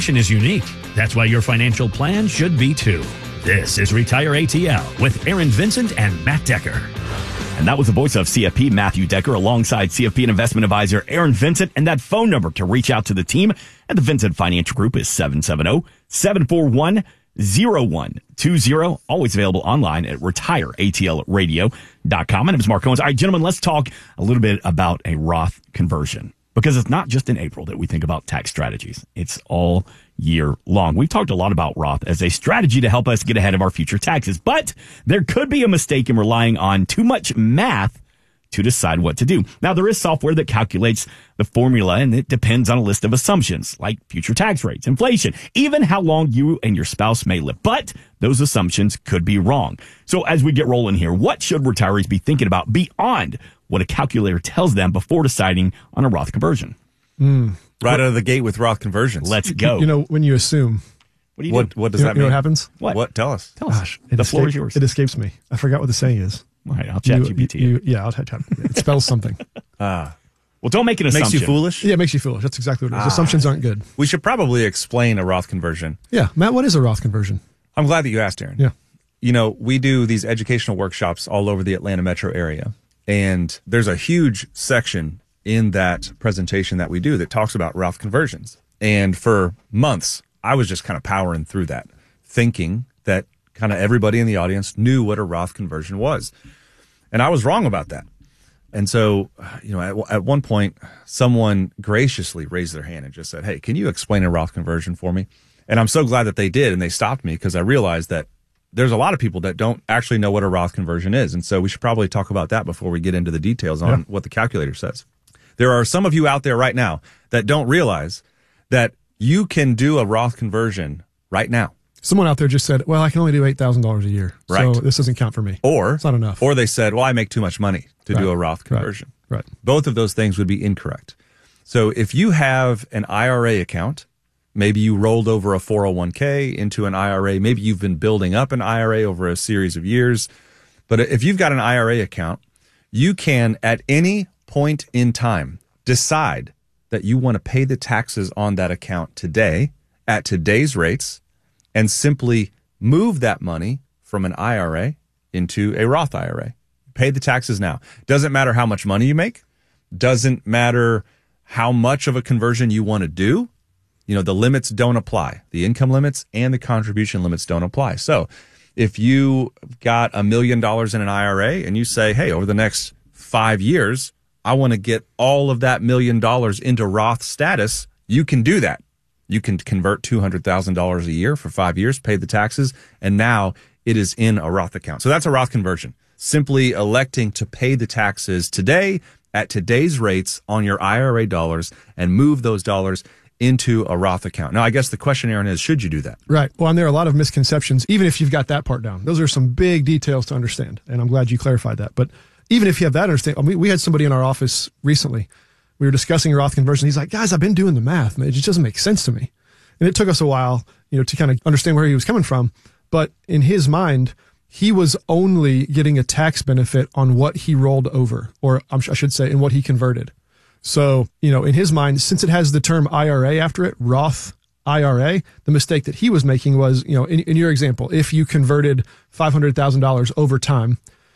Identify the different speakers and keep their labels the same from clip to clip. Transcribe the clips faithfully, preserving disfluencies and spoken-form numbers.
Speaker 1: is unique. That's why your financial plan should be too. This is Retire A T L with Aaron Vincent and Matt Decker.
Speaker 2: And that was the voice of C F P, Matthew Decker, alongside C F P and investment advisor Aaron Vincent. And that phone number to reach out to the team at the Vincent Financial Group is seven seven zero, seven four one, zero one two zero. Always available online at retire A T L radio dot com. My name is Mark Owens. All right, gentlemen, let's talk a little bit about a Roth conversion. Because it's not just in April that we think about tax strategies. It's all year long. We've talked a lot about Roth as a strategy to help us get ahead of our future taxes. But there could be a mistake in relying on too much math to decide what to do. Now, there is software that calculates the formula, and it depends on a list of assumptions like future tax rates, inflation, even how long you and your spouse may live. But those assumptions could be wrong. So as we get rolling here, what should retirees be thinking about beyond what a calculator tells them before deciding on a Roth conversion?
Speaker 3: Mm. Right out of the gate with Roth conversions.
Speaker 2: Let's go.
Speaker 4: You know, when you assume.
Speaker 2: What do you
Speaker 3: what,
Speaker 2: do?
Speaker 3: What does
Speaker 4: you know,
Speaker 3: that
Speaker 4: you
Speaker 3: mean?
Speaker 4: know what happens?
Speaker 2: What?
Speaker 3: What? Tell us.
Speaker 2: Tell us.
Speaker 4: Gosh,
Speaker 2: the
Speaker 4: it
Speaker 2: floor
Speaker 4: escapes,
Speaker 2: is yours.
Speaker 4: It escapes me. I forgot what the saying is.
Speaker 2: All right, I'll chat
Speaker 4: You-
Speaker 2: G P T.
Speaker 4: you- Yeah, I'll chat. It spells something.
Speaker 3: Ah.
Speaker 2: Well, don't make an assumption.
Speaker 3: Makes you foolish?
Speaker 4: Yeah, it makes you foolish. That's exactly what it is.
Speaker 3: Ah.
Speaker 4: Assumptions aren't good.
Speaker 3: We should probably explain a Roth conversion.
Speaker 4: Yeah. Matt, what is a Roth conversion?
Speaker 3: I'm glad that you asked, Aaron.
Speaker 4: Yeah.
Speaker 3: You know, we do these educational workshops all over the Atlanta metro area. And there's a huge section in that presentation that we do that talks about Roth conversions. And for months, I was just kind of powering through that, thinking that kind of everybody in the audience knew what a Roth conversion was. And I was wrong about that. And so, you know, at, at one point, someone graciously raised their hand and just said, hey, can you explain a Roth conversion for me? And I'm so glad that they did. And they stopped me because I realized that there's a lot of people that don't actually know what a Roth conversion is. And so we should probably talk about that before we get into the details on
Speaker 4: Yeah.
Speaker 3: what the calculator says. There are some of you out there right now that don't realize that you can do a Roth conversion right now.
Speaker 4: Someone out there just said, well, I can only do eight thousand dollars a year.
Speaker 3: Right.
Speaker 4: So this doesn't count for me.
Speaker 3: Or
Speaker 4: It's not enough.
Speaker 3: Or they said, well, I make too much money to
Speaker 4: Right.
Speaker 3: do a Roth conversion.
Speaker 4: Right. Right.
Speaker 3: Both of those things would be incorrect. So if you have an I R A account, maybe you rolled over a four oh one k into an I R A, maybe you've been building up an I R A over a series of years. But if you've got an I R A account, you can at any point in time decide that you want to pay the taxes on that account today at today's rates and simply move that money from an I R A into a Roth I R A. Pay the taxes now. Doesn't matter how much money you make. Doesn't matter how much of a conversion you want to do. You know, the limits don't apply. The income limits and the contribution limits don't apply. So if you got a million dollars in an I R A and you say, hey, over the next five years, I want to get all of that million dollars into Roth status, you can do that. You can convert two hundred thousand dollars a year for five years, pay the taxes, and now it is in a Roth account. So that's a Roth conversion. Simply electing to pay the taxes today at today's rates on your I R A dollars and move those dollars into a Roth account. Now, I guess the question, Aaron, is should you do that?
Speaker 4: Right. Well, and there are a lot of misconceptions, even if you've got that part down. Those are some big details to understand, and I'm glad you clarified that. But even if you have that understanding, I mean, we had somebody in our office recently. We were discussing Roth conversion. He's like, guys, I've been doing the math, and it just doesn't make sense to me. And it took us a while, you know, to kind of understand where he was coming from. But in his mind, he was only getting a tax benefit on what he rolled over, or I should say, in what he converted. So, you know, in his mind, since it has the term I R A after it, Roth I R A, the mistake that he was making was, you know, in, in your example, if you converted five hundred thousand dollars over time,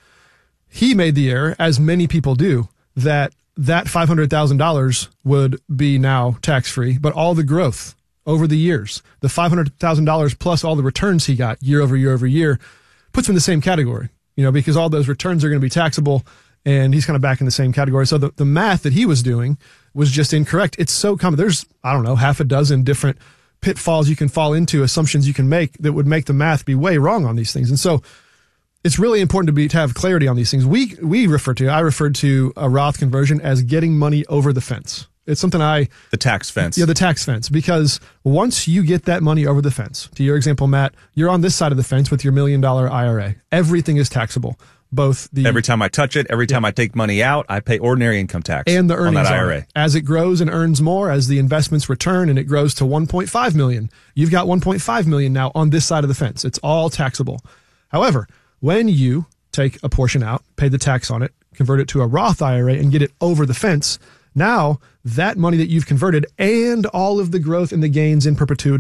Speaker 4: he made the error, as many people do, that that five hundred thousand dollars would be now tax-free, but all the growth over the years, the five hundred thousand dollars plus all the returns he got year over year over year, puts him in the same category, you know, because all those returns are going to be taxable, and he's kind of back in the same category. So the, the math that he was doing was just incorrect. It's so common. There's, I don't know, half a dozen different pitfalls you can fall into, assumptions you can make that would make the math be way wrong on these things. And so it's really important to be, to have clarity on these things. We, we refer to, I referred to a Roth conversion as getting money over the fence. It's something I...
Speaker 3: The tax fence.
Speaker 4: Yeah, the tax fence. Because once you get that money over the fence, to your example, Matt, you're on this side of the fence with your million dollar I R A. Everything is taxable. Both the...
Speaker 3: Every time I touch it, every time
Speaker 4: Yeah.
Speaker 3: I take money out, I pay ordinary income tax
Speaker 4: and the earnings
Speaker 3: on that
Speaker 4: on
Speaker 3: I R A.
Speaker 4: it. As it grows and earns more, as the investments return and it grows to one point five million, you've got one point five million now on this side of the fence. It's all taxable. However, when you take a portion out, pay the tax on it, convert it to a Roth I R A and get it over the fence, now that money that you've converted and all of the growth and the gains in perpetuity